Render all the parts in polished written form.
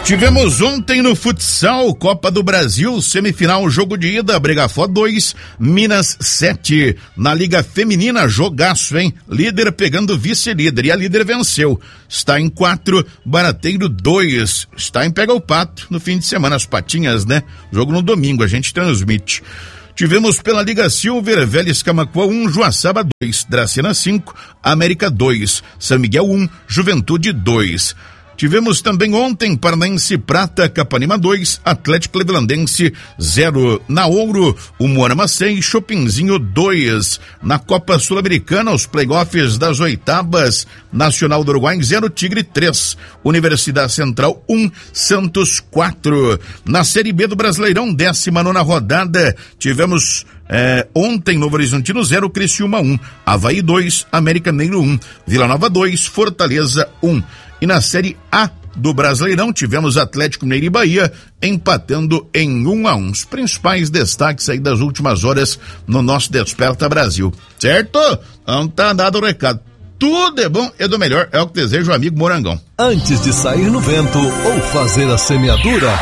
Tivemos ontem no futsal, Copa do Brasil, semifinal, jogo de ida, Brigafó 2, Minas 7. Na Liga Feminina, jogaço, hein? Líder pegando vice-líder e a líder venceu. Está em 4, Barateiro 2. Está em Pega o Pato no fim de semana, as patinhas, né? Jogo no domingo, a gente transmite. Tivemos pela Liga Silver, Vélez Camaquã 1, Joaçaba 2, Dracena 5, América 2, São Miguel 1, Juventude 2. Tivemos também ontem Paranaense Prata, Capanema 2, Atlético Clevelandense 0. Na Ouro, o Moarama 6, Chopinzinho 2. Na Copa Sul-Americana, os playoffs das oitavas, Nacional do Uruguai 0, Tigre 3. Universidade Central 1, Santos 4. Na Série B do Brasileirão, 19ª rodada, tivemos ontem Novo Horizontino 0, Criciúma 1, Avaí 2, América Mineiro 1, Vila Nova 2, Fortaleza 1. E na Série A do Brasileirão tivemos Atlético Mineiro e Bahia empatando em 1-1. Os principais destaques aí das últimas horas no nosso Desperta Brasil. Certo? Então tá dado o recado. Tudo é bom, é do melhor, é o que deseja o amigo Morangão. Antes de sair no vento ou fazer a semeadura,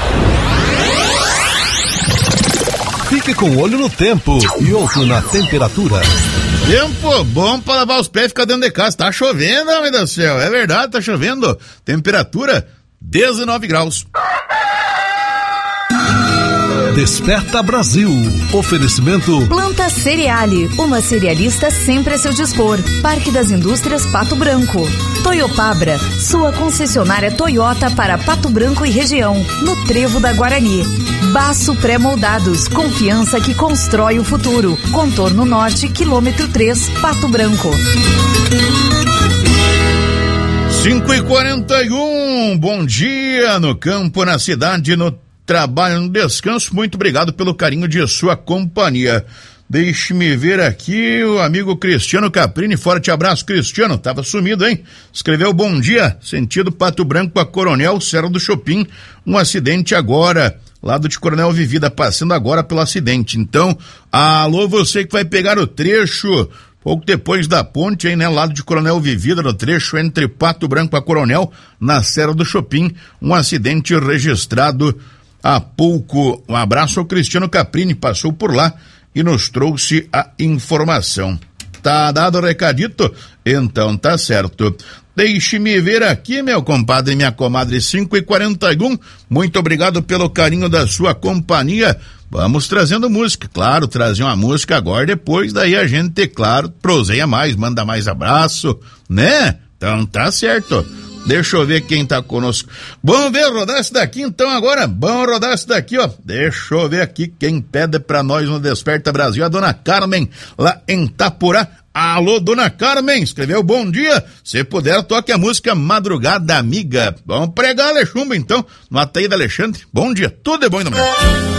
fique com o olho no tempo e outro na temperatura. Tempo bom para lavar os pés e ficar dentro de casa. Tá chovendo, meu Deus do céu. É verdade, tá chovendo. Temperatura 19 graus. Desperta Brasil. Oferecimento Planta Cereale, uma cerealista sempre a seu dispor. Parque das Indústrias Pato Branco. Toyopabra, sua concessionária Toyota para Pato Branco e região, no Trevo da Guarani. Baço Pré-Moldados, confiança que constrói o futuro. Contorno Norte, quilômetro 3, Pato Branco. 5h41, bom dia no campo, na cidade, no trabalho, no descanso. Muito obrigado pelo carinho de sua companhia. Deixe-me ver aqui o amigo Cristiano Caprini. Forte abraço, Cristiano. Tava sumido, hein? Escreveu bom dia, sentido Pato Branco a Coronel, Serra do Chopin. Um acidente agora, lado de Coronel Vivida, passando agora pelo acidente. Então, alô, você que vai pegar o trecho pouco depois da ponte, aí, né? Lado de Coronel Vivida, no trecho entre Pato Branco a Coronel, na Serra do Chopin. Um acidente registrado há pouco. Um abraço ao Cristiano Caprini, passou por lá e nos trouxe a informação. Tá dado o recadito? Então tá certo. Deixe-me ver aqui, meu compadre e minha comadre, 5h41. Muito obrigado pelo carinho da sua companhia. Vamos trazendo música, claro, trazer uma música agora, depois daí a gente, claro, proseia mais, manda mais abraço, né? Então tá certo. Deixa eu ver quem tá conosco. Vamos ver, rodar esse daqui então agora. Vamos rodar esse daqui, ó. Deixa eu ver aqui quem pede pra nós no Desperta Brasil. A dona Carmen, lá em Itapurá. Alô, dona Carmen, escreveu bom dia. Se puder, toque a música Madrugada Amiga. Vamos pregar, Alexumba, então, no Ataída Alexandre. Bom dia, tudo é bom ainda mais.